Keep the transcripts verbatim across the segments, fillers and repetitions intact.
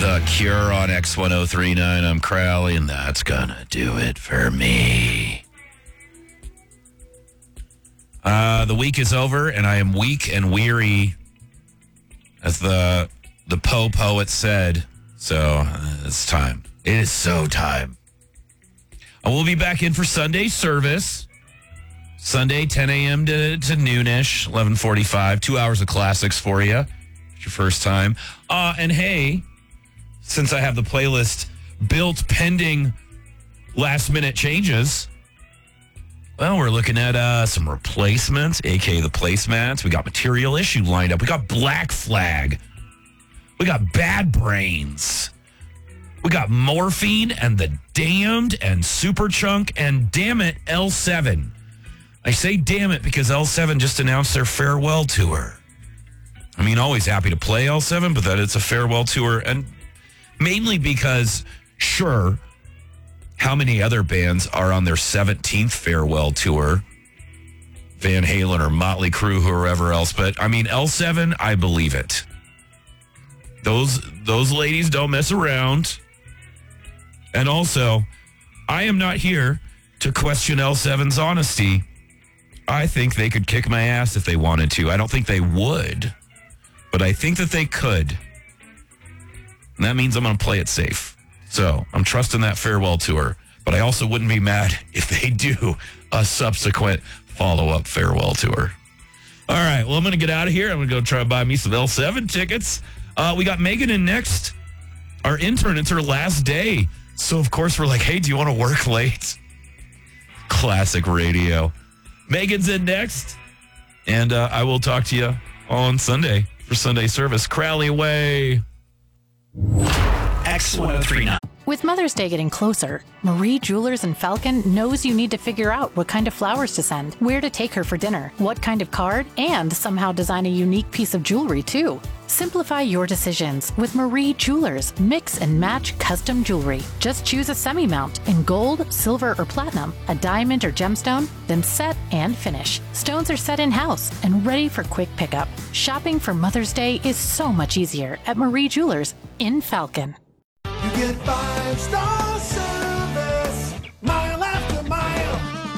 The Cure on X one oh three point nine. I'm Crowley, and that's gonna do it for me. Uh, the week is over, and I am weak and weary, as the the Poe poet said. So uh, it's time. It is so time. I will be back in for Sunday service. Sunday, ten a.m. to, to noonish, eleven forty-five. Two hours of classics for you. It's your first time. Uh, and hey, since I have the playlist built pending last-minute changes, well, we're looking at uh, some replacements, a k a the placemats. We got Material Issue lined up. We got Black Flag. We got Bad Brains. We got Morphine and The Damned and Superchunk and damn it, L seven. I say damn it because L seven just announced their farewell tour. I mean, always happy to play L seven, but that it's a farewell tour. And mainly because, sure, how many other bands are on their seventeenth farewell tour? Van Halen or Motley Crue, whoever else. But, I mean, L seven, I believe it. Those, those ladies don't mess around. And also, I am not here to question L seven's honesty. I think they could kick my ass if they wanted to. I don't think they would, but I think that they could. And that means I'm going to play it safe. So I'm trusting that farewell tour, but I also wouldn't be mad if they do a subsequent follow-up farewell tour. All right, well, I'm going to get out of here. I'm going to go try and buy me some L seven tickets. Uh, we got Megan in next. Our intern, it's her last day. So, of course, we're like, hey, do you want to work late? Classic radio. Megan's in next. And uh, I will talk to you on Sunday for Sunday service. Crowley away. X one oh three point nine. With Mother's Day getting closer, Marie Jewelers in Falcon knows you need to figure out what kind of flowers to send, where to take her for dinner, what kind of card, and somehow design a unique piece of jewelry, too. Simplify your decisions with Marie Jewelers. Mix and match custom jewelry. Just choose a semi-mount in gold, silver, or platinum, a diamond or gemstone, then set and finish. Stones are set in-house and ready for quick pickup. Shopping for Mother's Day is so much easier at Marie Jewelers in Falcon. You get five-star service, mile after mile.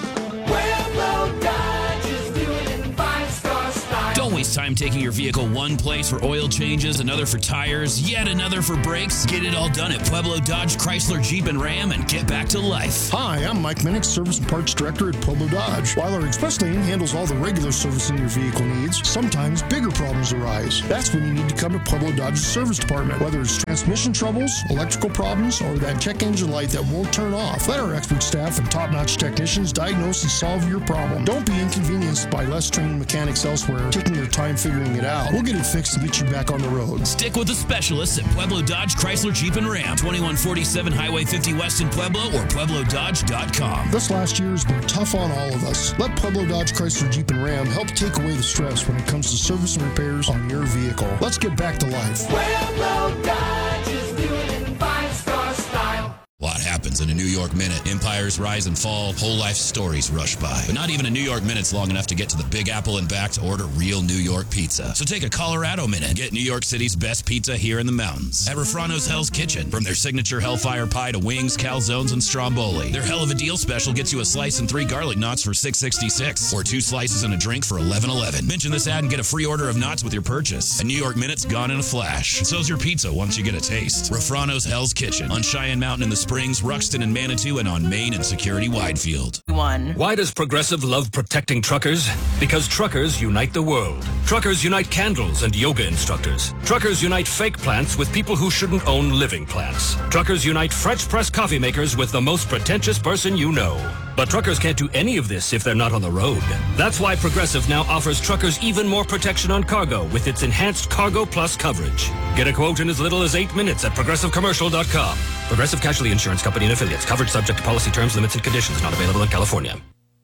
Pueblo Dodge is doing it in five-star style. Don't waste time taking your vehicle one place for oil changes, another for tires, yet another for brakes. Get it all done at Pueblo Dodge, Chrysler, Jeep, and Ram and get back to life. Hi, I'm Mike Minnick, Service and Parts Director at Pueblo Dodge. While our express lane handles all the regular servicing your vehicle needs, sometimes bigger problems arise. That's when you need to come to Pueblo Dodge's service department. Whether it's transmission troubles, electrical problems, or that check engine light that won't turn off, let our expert staff and top-notch technicians diagnose and solve your problem. Don't be inconvenienced by less trained mechanics elsewhere taking their time figuring it out. We'll get it fixed and get you back on the road. Stick with the specialists at Pueblo Dodge, Chrysler, Jeep, and Ram. twenty-one forty-seven Highway fifty West in Pueblo or Pueblo Dodge dot com. This last year has been tough on all of us. Let Pueblo Dodge, Chrysler, Jeep, and Ram help take away the stress when it comes to service and repairs on your vehicle. Let's get back to life. Pueblo Dodge is doing it in five-star style. A lot happens in a New York minute. Empires rise and fall, whole life stories rush by. But not even a New York minute's long enough to get to the Big Apple and back to order real New York pizza. So take a Colorado minute and get New York City's best pizza here in the mountains at Refrano's Hell's Kitchen. From their signature Hellfire Pie to wings, calzones, and stromboli. Their Hell of a Deal special gets you a slice and three garlic knots for six sixty-six or two slices and a drink for eleven eleven. Mention this ad and get a free order of knots with your purchase. A New York minute's gone in a flash. So's your pizza once you get a taste. Refrano's Hell's Kitchen on Cheyenne Mountain in the Springs, Ruxton and Manitou, and on Main and Security Widefield. One. Why does Progressive love protecting truckers? Because truckers unite the world. Truckers unite candles and yoga instructors. Truckers unite fake plants with people who shouldn't own living plants. Truckers unite French press coffee makers with the most pretentious person you know. But truckers can't do any of this if they're not on the road. That's why Progressive now offers truckers even more protection on cargo with its enhanced Cargo Plus coverage. Get a quote in as little as eight minutes at progressive commercial dot com. Progressive Casualty Insurance Company and affiliates. Coverage subject to policy terms, limits, and conditions. Not available in California.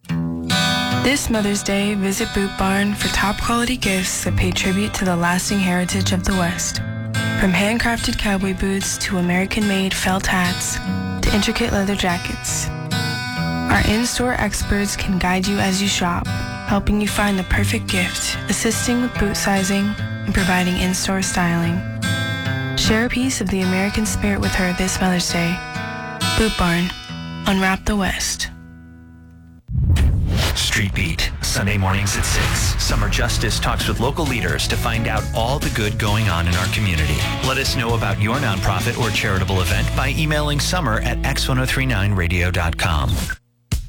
This Mother's Day, visit Boot Barn for top quality gifts that pay tribute to the lasting heritage of the West. From handcrafted cowboy boots to American-made felt hats to intricate leather jackets. Our in-store experts can guide you as you shop, helping you find the perfect gift, assisting with boot sizing, and providing in-store styling. Share a piece of the American spirit with her this Mother's Day. Boot Barn. Unwrap the West. Street Beat, Sunday mornings at six. Summer Justice talks with local leaders to find out all the good going on in our community. Let us know about your nonprofit or charitable event by emailing summer at x ten thirty-nine radio dot com.